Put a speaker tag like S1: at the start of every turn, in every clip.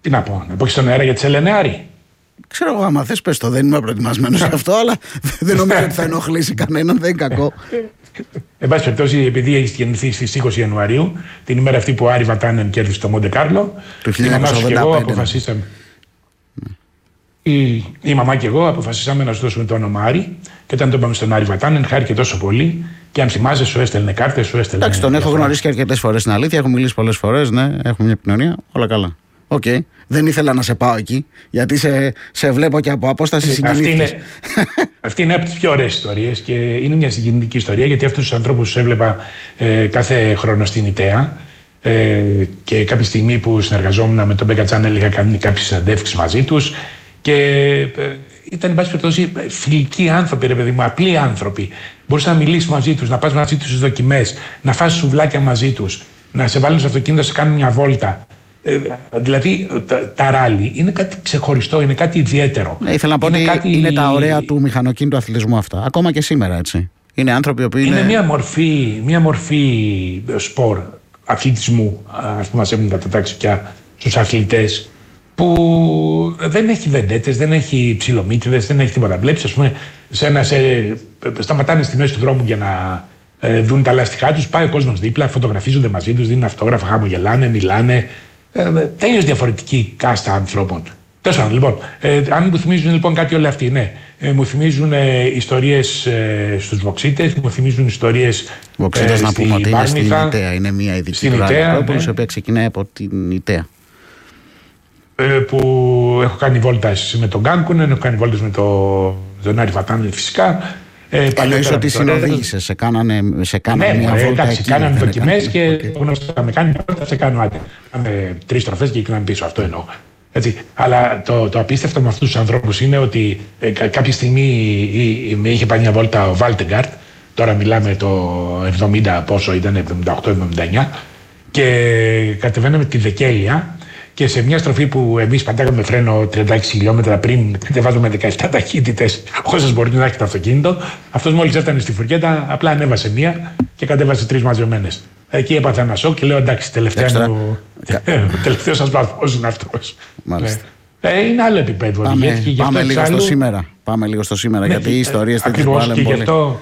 S1: Τι να πω και στον αέρα για τη Σελενεάρη.
S2: Ξέρω εγώ, άμα θες πες το, δεν είμαι προετοιμασμένος σε αυτό, αλλά δεν νομίζω ότι θα ενοχλήσει κανέναν, δεν είναι κακό.
S1: Εν πάση περιπτώσει, επειδή έχει γεννηθεί στις 20 Ιανουαρίου, την ημέρα αυτή που ο Άρη Βατάνεν κέρδισε το Μοντε Κάρλο, η μαμά σου και εγώ αποφασίσαμε. Η μαμά και εγώ αποφασίσαμε να σου δώσουμε το όνομα Άρη, και όταν το είπαμε στον Άρη Βατάνεν, χάρηκε τόσο πολύ. Και αν θυμάσαι, σου έστελνε κάρτες, σου έστελνε. Εντάξει,
S2: τον έχω γνωρίσει και αρκετές φορές στην αλήθεια, έχω μιλήσει πολλές φορές, ναι, έχουμε μια επικοινωνία, όλα καλά. Οκ. Δεν ήθελα να σε πάω εκεί, γιατί σε βλέπω και από απόσταση συγκινήθηκες.
S1: Αυτή είναι από τις πιο ωραίες ιστορίες και είναι μια συγκινητική ιστορία, γιατί αυτούς τους ανθρώπους τους έβλεπα κάθε χρόνο στην Ιταία, και κάποια στιγμή που συνεργαζόμουν με τον Μπέκα Channel είχα κάνει κάποιες συναντεύξεις μαζί τους και ήταν, εν πάση περιπτώσει, φιλικοί άνθρωποι, ρε παιδί μου, απλοί άνθρωποι. Μπορείς να μιλήσεις μαζί τους, να πας μαζί τους στις δοκιμές, να φας σουβλάκια μαζί τους, να σε βάλουν στο αυτοκίνητο, να σε κάνουν μια βόλτα. Δηλαδή τα ράλι είναι κάτι ξεχωριστό, είναι κάτι ιδιαίτερο.
S2: Ναι, ήθελα να πω ότι είναι τα ωραία του μηχανοκίνητου αθλητισμού αυτά. Ακόμα και σήμερα, έτσι. Είναι άνθρωποι που είναι
S1: μια μορφή σπορ αθλητισμού, ας πούμε, μας έμεινε τα ταξικιά στους αθλητές, που δεν έχει βεντέτες, δεν έχει ψιλομύτιδες, δεν έχει τίποτα. Βλέπεις, ας πούμε, σταματάνε στη μέση του δρόμου για να δουν τα λαστιχά τους, πάει ο κόσμος δίπλα, φωτογραφίζονται μαζί τους, δίνουν αυτόγραφα, χαμογελάνε, μιλάνε. Τέλειως διαφορετική κάστα ανθρώπων. Τέλος πάντων, λοιπόν, αν μου θυμίζουν λοιπόν κάτι όλοι αυτοί, ναι. Μου θυμίζουν ιστορίες στους βοξίτες, μου θυμίζουν ιστορίες.
S2: Βοξίτες, να πούμε ότι είναι στην Ιταία, είναι μια ειδική Ακρόπολη, η οποία ξεκινάει από την Ιταία.
S1: Που έχω κάνει βόλτας με τον Γκάνκουνεν, έχω κάνει βόλτας με τον Άρη Βατάνεν φυσικά.
S2: Εννοείς ότι συνοδήγησες, σε κάνανε μια βόλτα.
S1: Εντάξει, κάνανε δοκιμές και γνωστά με κάνει μια βόλτα, σε κάνω άντε. Κάμε 3 στροφές και γυρνάμε πίσω, αυτό εννοώ. Έτσι. Αλλά το απίστευτο με αυτούς τους ανθρώπους είναι ότι κάποια στιγμή με είχε πάει μια βόλτα ο Βάλτεγκαρτ, τώρα μιλάμε το 70, πόσο ήταν, 78-79, και κατεβαίναμε τη Δεκέλεια. Και σε μια στροφή που εμείς πατάγαμε φρένο 36 χιλιόμετρα πριν, κατεβάζουμε 17 ταχύτητες, όσες μπορεί να έχει το αυτοκίνητο, αυτός μόλις έφτανε στη φουρκέτα, απλά ανέβασε μία και κατέβασε 3 μαζεμένες. Εκεί έπαθα ένα σοκ και λέω εντάξει, τελευταίος σας βαθμός είναι αυτός.
S2: Μάλιστα.
S1: Είναι άλλο επίπεδο.
S2: Πάμε λίγο στο σήμερα, γιατί οι ιστορίες τέτοιες που άλλα πολύ.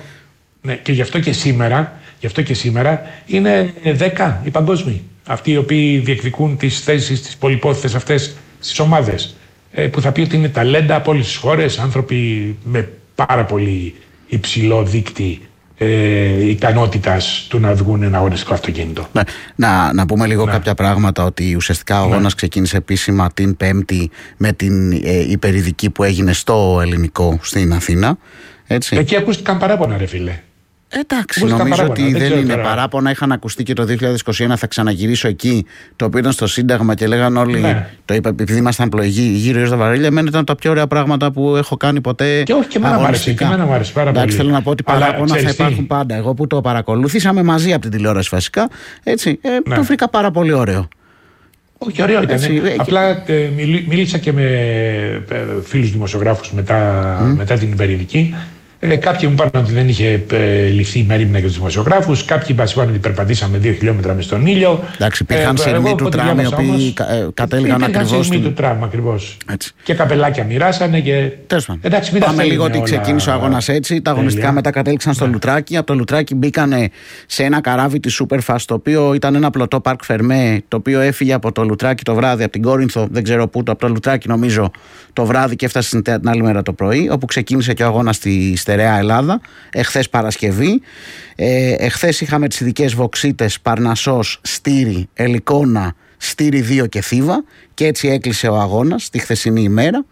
S1: Και γι' αυτό και σήμερα είναι 10 οι παγκόσμιοι. Αυτοί οι οποίοι διεκδικούν τις θέσεις, τις πολυπόθητες αυτές στις ομάδες. Που θα πει ότι είναι ταλέντα από όλες τις χώρες, άνθρωποι με πάρα πολύ υψηλό δείκτη ικανότητας του να βγουν ένα αγωνιστικό αυτοκίνητο.
S2: Ναι. Να πούμε λίγο κάποια πράγματα, ότι ουσιαστικά ο αγώνας ξεκίνησε επίσημα την Πέμπτη με την υπερειδική που έγινε στο Ελληνικό στην Αθήνα. Έτσι.
S1: Εκεί ακούστηκαν παράπονα, ρε φίλε.
S2: Εντάξει, νομίζω ότι δεν είναι παράπονα. Είχαν ακουστεί και το 2021 θα ξαναγυρίσω εκεί, το οποίο ήταν στο Σύνταγμα και λέγαν όλοι. Ναι. Το είπα, επειδή ήμασταν πλοηγοί γύρω στα βαρέλια. Εμένα ήταν τα πιο ωραία πράγματα που έχω κάνει ποτέ.
S1: Και όχι, και εμένα μου άρεσε πάρα πολύ.
S2: Εντάξει, θέλω να πω ότι παράπονα θα υπάρχουν πάντα. Εγώ που το παρακολουθήσαμε μαζί από την τηλεόραση βασικά. Έτσι, το βρήκα πάρα πολύ ωραίο.
S1: Όχι, ωραίο ήταν. Απλά μίλησα και με φίλους δημοσιογράφους μετά την υπερειδική. Κάποιοι μου είπαν ότι δεν είχε ληφθεί η μέρημνα για τους δημοσιογράφους. Κάποιοι μας είπαν ότι περπατήσαμε 2 χιλιόμετρα μες στον ήλιο.
S2: Εντάξει, υπήρχαν σειρμοί του τραμ οι οποίοι κατέληγαν ακριβώς.
S1: Σειρμοί του τραμ ακριβώς. Και καπελάκια μοιράσανε.
S2: Εντάξει, πάμε λίγο ότι ξεκίνησε ο αγώνας έτσι. Τα αγωνιστικά μετά κατέληξαν στο Λουτράκι. Από το Λουτράκι μπήκανε σε ένα καράβι τη Superfast, το οποίο ήταν ένα πλωτό Parc Fermé, το οποίο έφυγε από το Λουτράκι το βράδυ, από την Κόρινθο, δεν ξέρω πού, από το Λουτράκι νομίζω το βράδυ και έφτασε την άλλη μέρα το πρωί, όπου ξεκίνησε και ο αγώνας στη Στερεά Ελλάδα, εχθές Παρασκευή. Εχθές είχαμε τις ειδικές βοξίτες Παρνασσός, Στήρι, Ελικόνα, Στήρι 2 και Θήβα, και έτσι έκλεισε ο αγώνας τη χθεσινή ημέρα.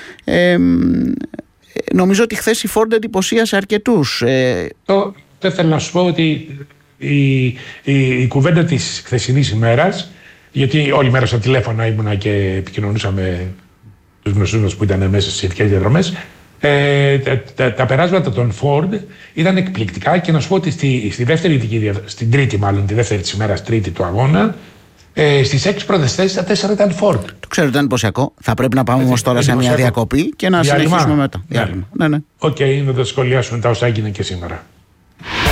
S2: Νομίζω ότι χθες η Ford εντυπωσίασε αρκετούς.
S1: Δεν θέλω να σου πω ότι η κουβέντα της χθεσινής ημέρας, γιατί όλη μέρα στα τηλέφωνα ήμουνα και επικοινωνούσαμε τους γνωστούς μας που ήταν μέσα στις ειδικές διαδρομές. Τα περάσματα των Ford ήταν εκπληκτικά, και να σου πω ότι στην τρίτη, μάλλον τη δεύτερη της ημέρας, τρίτη του αγώνα, στις 6 πρώτες θέσεις τα 4 ήταν Ford.
S2: Το ξέρω, ήταν εντυπωσιακό. Θα πρέπει να πάμε όμως τώρα σε μια διακοπή και να συνεχίσουμε μετά.
S1: Ναι. Οκ, να τα σχολιάσουμε τα όσα έγινε και σήμερα.